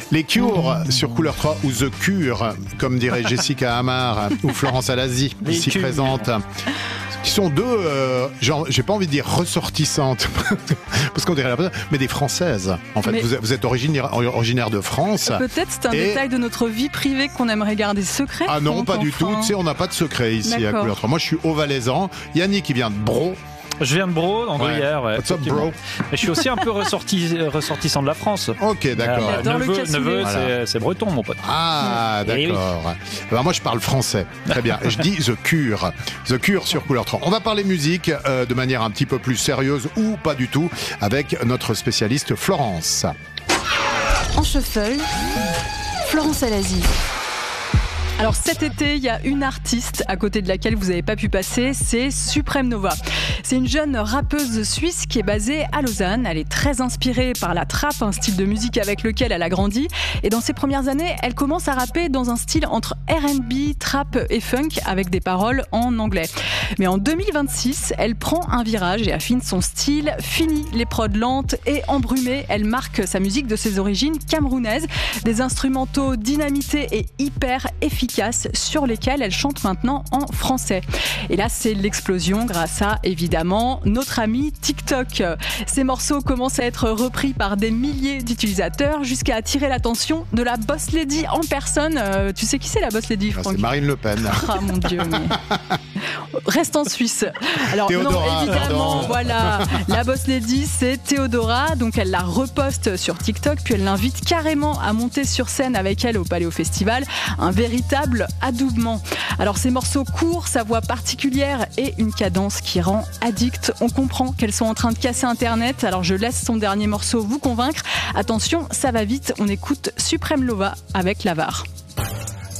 Les Cure sur Couleur 3 ou The Cure, comme dirait Jessica Hamar ou Florence Alasi, ici présente. Qui sont deux, j'ai pas envie de dire ressortissantes, parce qu'on dirait mais des Françaises. En fait, vous êtes originaire de France. Peut-être c'est un détail de notre vie privée qu'on aimerait garder secret. Ah non, pas du tout. Tu sais, on n'a pas de secret ici à Couleur 3. Moi, je suis haut-valaisan. Yannick, qui vient de Bro. Je viens de Bro, en Gruyère. Ouais, what's up, bro? Et je suis aussi un peu ressortissant de la France. Ok, d'accord. Neveu, c'est breton, mon pote. Ah, d'accord. Oui. Alors moi, je parle français. Très bien. Je dis The Cure. The Cure sur Couleur 3. On va parler musique de manière un petit peu plus sérieuse ou pas du tout avec notre spécialiste Florence. En shuffle, Florence Alasi. Alors cet été, il y a une artiste à côté de laquelle vous n'avez pas pu passer, c'est Supreme Nova. C'est une jeune rappeuse suisse qui est basée à Lausanne. Elle est très inspirée par la trap, un style de musique avec lequel elle a grandi. Et dans ses premières années, elle commence à rapper dans un style entre R&B, trap et funk avec des paroles en anglais. Mais en 2026, elle prend un virage et affine son style. Fini les prods lentes et embrumées. Elle marque sa musique de ses origines camerounaises. Des instrumentaux dynamités et hyper efficaces sur lesquels elle chante maintenant en français. Et là, c'est l'explosion grâce à, évidemment, notre ami TikTok. Ces morceaux commencent à être repris par des milliers d'utilisateurs jusqu'à attirer l'attention de la boss lady en personne. Tu sais qui c'est la boss lady, Franck? C'est Marine Le Pen. Ah mon Dieu, mais... Reste en Suisse. Alors Théodora, non, évidemment, pardon. voilà, la boss lady, c'est Théodora. Donc elle la reposte sur TikTok, puis elle l'invite carrément à monter sur scène avec elle au Paléo Festival. Un véritable adoubement. Alors ces morceaux courts, sa voix particulière et une cadence qui rend addict. On comprend qu'elles sont en train de casser Internet. Alors je laisse son dernier morceau vous convaincre. Attention, ça va vite. On écoute Supreme Nova avec L'Avare.